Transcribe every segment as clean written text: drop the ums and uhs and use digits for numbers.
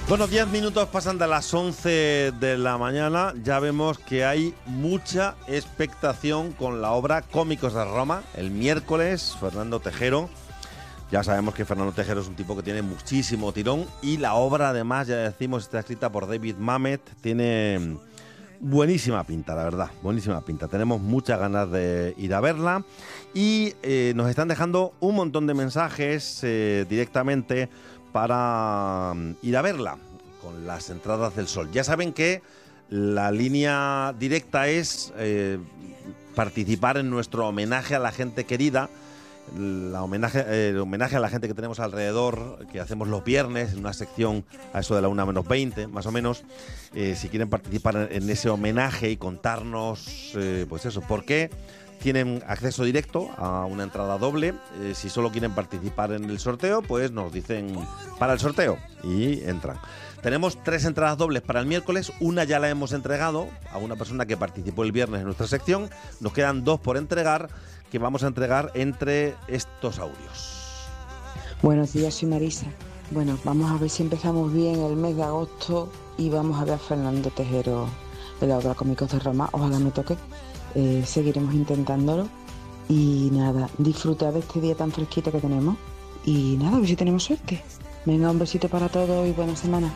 Bueno, 10 minutos pasan de las 11 de la mañana. Ya vemos que hay mucha expectación con la obra Cómicos de Roma. El miércoles, Fernando Tejero. Ya sabemos que Fernando Tejero es un tipo que tiene muchísimo tirón. Y la obra, además, ya decimos, está escrita por David Mamet. Tiene buenísima pinta, la verdad. Buenísima pinta. Tenemos muchas ganas de ir a verla. Y nos están dejando un montón de mensajes directamente para ir a verla con las entradas del Sol. Ya saben que la línea directa es participar en nuestro homenaje a la gente querida, el homenaje a la gente que tenemos alrededor, que hacemos los viernes en una sección a eso de la 1:20, más o menos. Si quieren participar en ese homenaje y contarnos, pues eso, por qué tienen acceso directo a una entrada doble. Si solo quieren participar en el sorteo, pues nos dicen para el sorteo y entran. Tenemos 3 entradas dobles para el miércoles. Una ya la hemos entregado a una persona que participó el viernes en nuestra sección. Nos quedan 2 por entregar, que vamos a entregar entre estos audios. Buenos días, soy Marisa. Bueno, vamos a ver si empezamos bien el mes de agosto y vamos a ver a Fernando Tejero en la obra Cómicos de Roma. Ojalá me toque. Seguiremos intentándolo y nada, disfrutar de este día tan fresquito que tenemos y nada, a ver si tenemos suerte. Venga, un besito para todos y buena semana.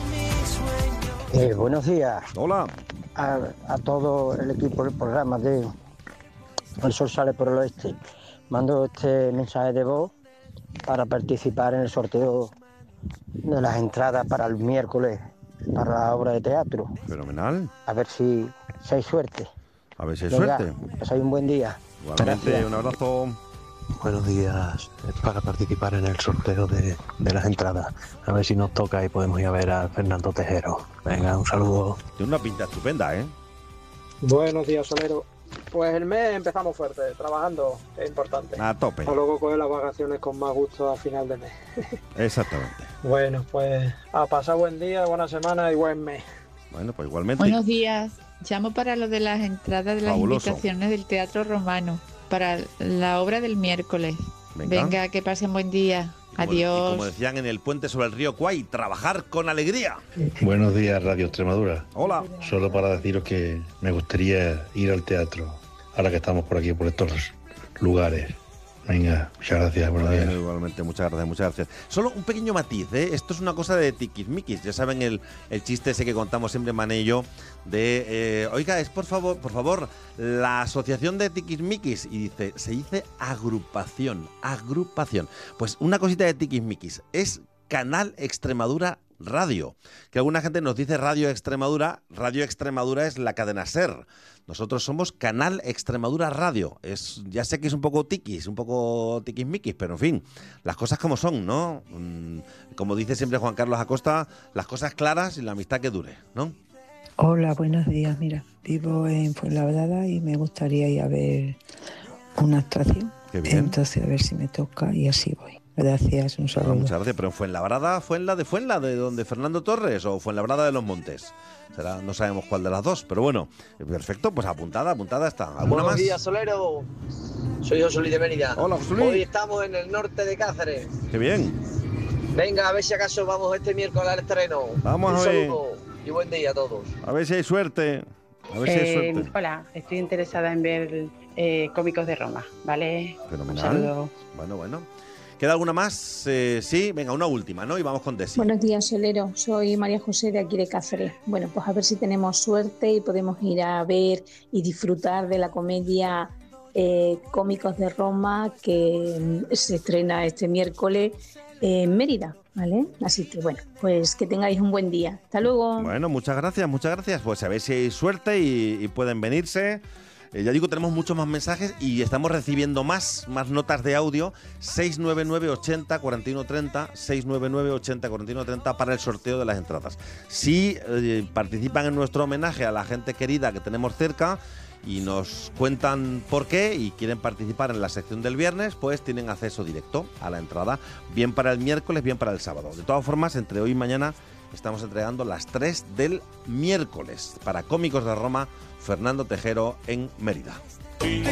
Buenos días. Hola. A todo el equipo del programa de El Sol Sale por el Oeste. Mando este mensaje de voz para participar en el sorteo de las entradas para el miércoles para la obra de teatro. Fenomenal. A ver si hay suerte. A ver si hay suerte. Pues hay un buen día. Igualmente, gracias. Un abrazo. Buenos días, para participar en el sorteo de las entradas. A ver si nos toca y podemos ir a ver a Fernando Tejero. Venga, un saludo. Tiene una pinta estupenda, ¿eh? Buenos días, Solero. Pues el mes empezamos fuerte, trabajando, que es importante. A tope. O luego coger las vacaciones con más gusto a final de mes. Exactamente. Bueno, pues a pasar buen día, buena semana y buen mes. Bueno, pues igualmente. Buenos días. Llamo para lo de las entradas de las Fabuloso. invitaciones del Teatro Romano para la obra del miércoles. Venga, que pasen buen día. Adiós. Y como decían en el puente sobre el río Kwai, trabajar con alegría. Buenos días, Radio Extremadura. Hola. Solo para deciros que me gustaría ir al teatro, ahora que estamos por aquí, por estos lugares. Venga, muchas gracias. Buenos días. Igualmente, muchas gracias. Solo un pequeño matiz, ¿eh? Esto es una cosa de tiquismiquis. Ya saben el chiste ese que contamos siempre, Mané y yo, de, oiga, es por favor, la asociación de tiquismiquis. Y se dice agrupación. Pues una cosita de tiquismiquis. Es Canal Extremadura Radio. Que alguna gente nos dice Radio Extremadura. Radio Extremadura es la cadena SER. Nosotros somos Canal Extremadura Radio. Ya sé que es un poco tiquismiquis, pero en fin, las cosas como son, ¿no? Como dice siempre Juan Carlos Acosta, las cosas claras y la amistad que dure, ¿no? Hola, buenos días. Mira, vivo en Fuenlabrada y me gustaría ir a ver una actuación. Qué bien. Entonces, a ver si me toca y así voy. Gracias, un saludo. Muchas gracias, pero ¿Fuenlabrada fue en la de donde Fernando Torres o Fuenlabrada de los Montes? No sabemos cuál de las dos, pero bueno, perfecto, pues apuntada está. ¿Alguna Buenos más? días, Solero. Soy José Luis de Mérida. Hola, José Luis. Hoy estamos en el norte de Cáceres. Qué bien. Venga, a ver si acaso vamos este miércoles al estreno. Vamos a ver. Un saludo y buen día a todos. A ver si hay suerte. Hola, estoy interesada en ver Cómicos de Roma, ¿vale? Fenomenal. Un saludo. Bueno. ¿Queda alguna más? Sí, venga, una última, ¿no? Y vamos con Desi. Buenos días, Solero. Soy María José de aquí de Cáceres. Bueno, pues a ver si tenemos suerte y podemos ir a ver y disfrutar de la comedia Cómicos de Roma que se estrena este miércoles en Mérida, ¿vale? Así que bueno, pues que tengáis un buen día. Hasta luego. Bueno, muchas gracias. Pues a ver si hay suerte y pueden venirse. Ya digo, tenemos muchos más mensajes y estamos recibiendo más notas de audio. 699 80 41 30, 699 80 41 30 para el sorteo de las entradas. Si participan en nuestro homenaje a la gente querida que tenemos cerca y nos cuentan por qué y quieren participar en la sección del viernes, pues tienen acceso directo a la entrada, bien para el miércoles, bien para el sábado. De todas formas, entre hoy y mañana estamos entregando las 3 del miércoles para Cómicos de Roma, Fernando Tejero en Mérida.